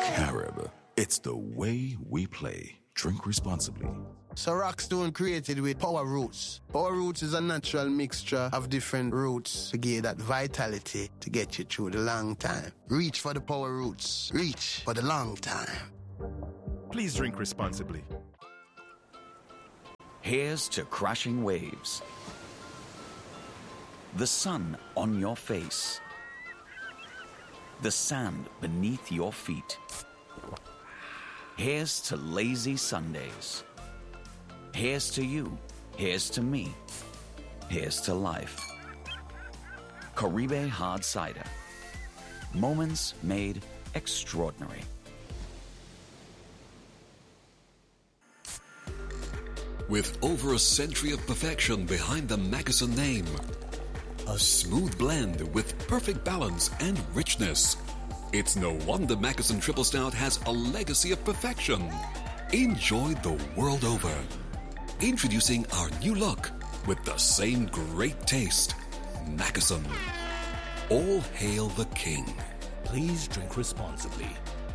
Carib. It's the way we play. Drink responsibly. So Rockstone created with Power Roots. Power Roots is a natural mixture of different roots to give that vitality to get you through the long time. Reach for the Power Roots. Reach for the long time. Please drink responsibly. Here's to crashing waves. The sun on your face. The sand beneath your feet. Here's to lazy Sundays. Here's to you. Here's to me. Here's to life. Caribe Hard Cider. Moments made extraordinary. With over a century of perfection behind the Mackeson name, a smooth blend with perfect balance and richness, it's no wonder Mackeson Triple Stout has a legacy of perfection. Enjoyed the world over. Introducing our new look with the same great taste. Mackeson. All hail the king. Please drink responsibly.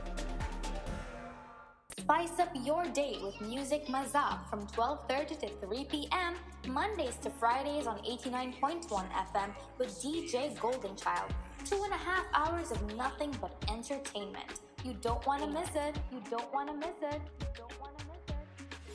Spice up your day with Music Mazak from 12:30 to 3 p.m. Mondays to Fridays on 89.1 FM with DJ Goldenchild. 2.5 hours of nothing but entertainment. You don't want to miss it. You don't want to miss it.